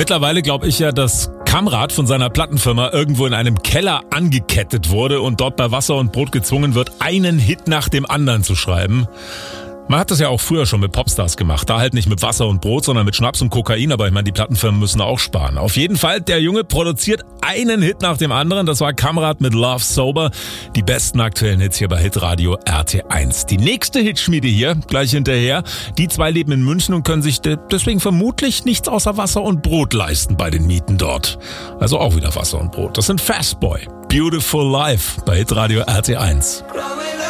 Mittlerweile glaube ich ja, dass Kamrat von seiner Plattenfirma irgendwo in einem Keller angekettet wurde und dort bei Wasser und Brot gezwungen wird, einen Hit nach dem anderen zu schreiben. Man hat das ja auch früher schon mit Popstars gemacht. Da halt nicht mit Wasser und Brot, sondern mit Schnaps und Kokain. Aber ich meine, die Plattenfirmen müssen auch sparen. Auf jeden Fall, der Junge produziert einen Hit nach dem anderen. Das war Kamrat mit Love Sober. Die besten aktuellen Hits hier bei Hitradio RT1. Die nächste Hitschmiede hier, gleich hinterher. Die zwei leben in München und können sich deswegen vermutlich nichts außer Wasser und Brot leisten bei den Mieten dort. Also auch wieder Wasser und Brot. Das sind Fastboy. Beautiful Life bei Hitradio RT1.